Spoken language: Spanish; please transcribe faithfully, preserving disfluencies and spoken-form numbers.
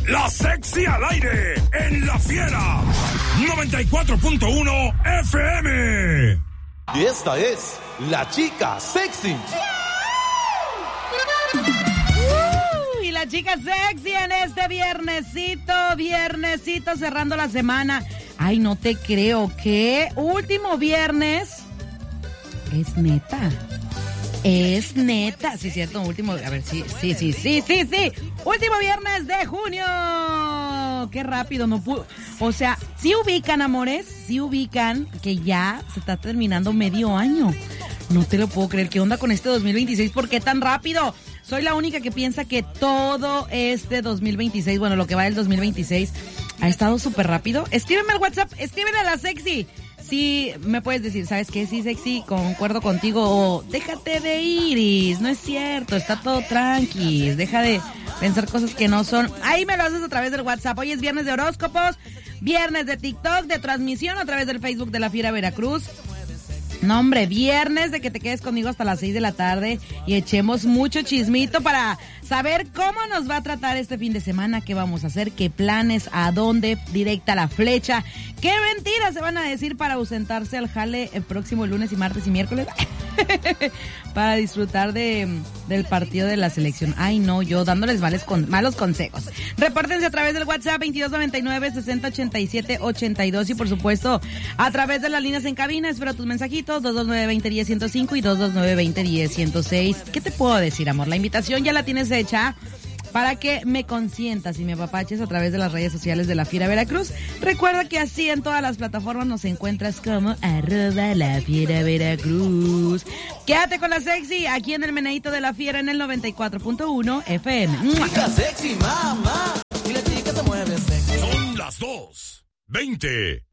La Sexy al aire en La Fiera noventa y cuatro punto uno F M. Y esta es la chica sexy. Uh, y la chica sexy en este viernesito, viernesito cerrando la semana. Ay, no te creo, ¿qué? Último viernes. Es neta. Es neta, sí, cierto, último, a ver, sí, sí, sí, sí, sí, sí, último viernes de junio, qué rápido, no pudo, o sea, sí ubican, amores, sí ubican que ya se está terminando medio año, no te lo puedo creer, ¿qué onda con este dos mil veintiséis? ¿Por qué tan rápido? Soy la única que piensa que todo este dos mil veintiséis, bueno, lo que va del dos mil veintiséis, ha estado súper rápido. Escríbeme al WhatsApp, escríbeme a la sexy. Sí, me puedes decir, ¿sabes qué? Sí, sexy, concuerdo contigo, o déjate de iris, no es cierto, está todo tranqui, deja de pensar cosas que no son. Ahí me lo haces a través del WhatsApp. Hoy es viernes de horóscopos, viernes de TikTok, de transmisión a través del Facebook de La Fiera Veracruz. No, hombre, viernes de que te quedes conmigo hasta las seis de la tarde y echemos mucho chismito para saber cómo nos va a tratar este fin de semana, qué vamos a hacer, qué planes, a dónde, directa la flecha, qué mentiras se van a decir para ausentarse al jale el próximo lunes y martes y miércoles para disfrutar de del partido de la selección. Ay, no, yo dándoles males con, malos consejos. Repórtense a través del WhatsApp veintidós noventa y nueve, sesenta ochenta y siete ochenta y dos y por supuesto a través de las líneas en cabina. Espero tus mensajitos dos dos nueve, veinte, diez, ciento cinco y dos dos nueve, veinte, diez, ciento seis. ¿Qué te puedo decir, amor? La invitación ya la tienes hecha para que me consientas y me apapaches a través de las redes sociales de La Fiera Veracruz. Recuerda que así en todas las plataformas nos encuentras como arroba La Fiera Veracruz. Quédate con la sexy aquí en el Meneíto de La Fiera en el noventa y cuatro punto uno F M. Chica sexy, mamá. Y la chica se mueve sexy. Son las dos veinte